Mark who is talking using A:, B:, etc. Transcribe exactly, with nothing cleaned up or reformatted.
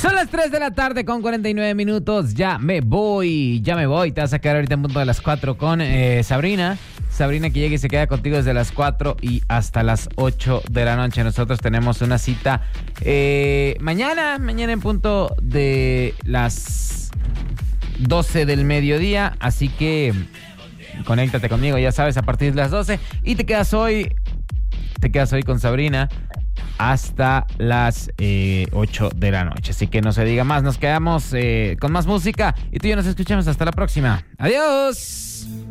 A: Son las tres de la tarde con cuarenta y nueve minutos. Ya me voy, ya me voy. Te vas a quedar ahorita en punto de las cuatro con eh, Sabrina. Sabrina que llega y se queda contigo desde las cuatro y hasta las ocho de la noche. Nosotros tenemos una cita eh, mañana, mañana en punto de las doce del mediodía. Así que conéctate conmigo, ya sabes, a partir de las doce. Y te quedas hoy, te quedas hoy con Sabrina hasta las eh, ocho de la noche. Así que no se diga más, nos quedamos eh, con más música y tú y yo nos escuchamos hasta la próxima. Adiós.